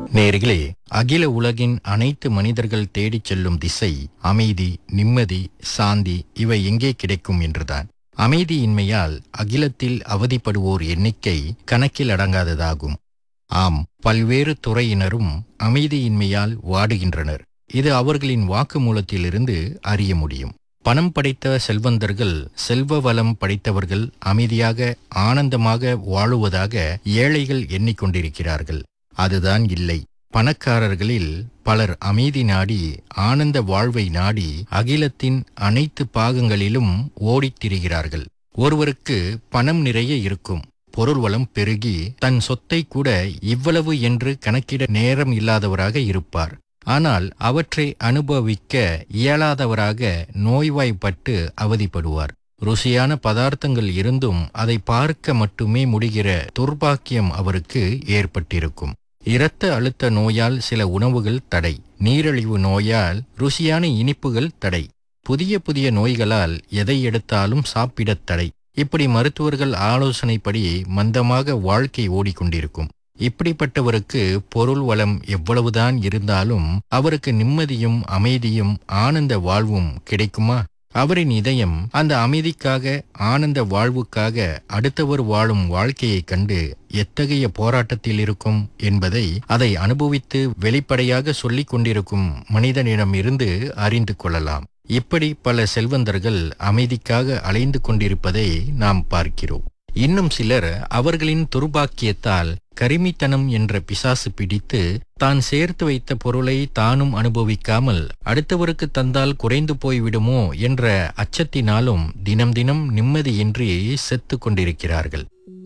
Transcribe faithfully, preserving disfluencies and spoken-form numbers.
நேயர்களே, அகில உலகின் அனைத்து மனிதர்கள் தேடிச் செல்லும் திசை அமைதி, நிம்மதி, சாந்தி இவை எங்கே கிடைக்கும் என்றுதான். அமைதியின்மையால் அகிலத்தில் அவதிப்படுவோர் எண்ணிக்கை கணக்கில் அடங்காததாகும். ஆம், பல்வேறு துறையினரும் அமைதியின்மையால் வாடுகின்றனர். இது அவர்களின் வாக்குமூலத்திலிருந்து அறிய முடியும். பணம் படைத்த செல்வந்தர்கள், செல்வ வளம் படைத்தவர்கள் அமைதியாக ஆனந்தமாக வாழுவதாக ஏழைகள் எண்ணிக்கொண்டிருக்கிறார்கள். அதுதான் இல்லை. பணக்காரர்களில் பலர் அமைதி நாடி, ஆனந்த வாழ்வை நாடி அகிலத்தின் அனைத்து பாகங்களிலும் ஓடித் திரிகிறார்கள். ஒருவருக்கு பணம் நிறைய இருக்கும், பொருள் வளம் பெருகி தன் சொத்தை கூட இவ்வளவு என்று கணக்கிட நேரம் இல்லாதவராக இருப்பார். ஆனால் அவற்றை அனுபவிக்க இயலாதவராக நோய்வாய்ப்பட்டு அவதிப்படுவார். ருசியான பதார்த்தங்கள் இருந்தும் அதை பார்க்க மட்டுமே முடிகிற துர்பாக்கியம் அவருக்கு ஏற்பட்டிருக்கும். இரத்த அழுத்த நோயால் சில உணவுகள் தடை, நீரிழிவு நோயால் ருசியான இனிப்புகள் தடை, புதிய புதிய நோய்களால் எதை எடுத்தாலும் சாப்பிடத் தடை. இப்படி மருத்துவர்கள் ஆலோசனைப்படி மந்தமாக வாழ்க்கை ஓடிக்கொண்டிருக்கும். இப்படிப்பட்டவருக்கு பொருள் வளம் எவ்வளவுதான் இருந்தாலும் அவருக்கு நிம்மதியும் அமைதியும் ஆனந்த வாழ்வும் கிடைக்குமா? அவரின் இதயம் அந்த அமைதிக்காக, ஆனந்த வாழ்வுக்காக அடுத்தவர் வாழும் வாழ்க்கையைக் கண்டு எத்தகைய போராட்டத்தில் இருக்கும் என்பதை அதை அனுபவித்து வெளிப்படையாக சொல்லிக் கொண்டிருக்கும் மனிதனிடமிருந்து அறிந்து கொள்ளலாம். இப்படி பல செல்வந்தர்கள் அமைதிக்காக அலைந்து கொண்டிருப்பதை நாம் பார்க்கிறோம். இன்னும் சிலர் அவர்களின் துர்பாக்கியத்தால் கரிமித்தனம் என்ற பிசாசு பிடித்து தான் சேர்த்து வைத்த பொருளை தானும் அனுபவிக்காமல் அடுத்தவருக்கு தந்தால் குறைந்து போய்விடுமோ என்ற அச்சத்தினாலும் தினம் தினம் நிம்மதியின்றி செத்து கொண்டிருக்கிறார்கள்.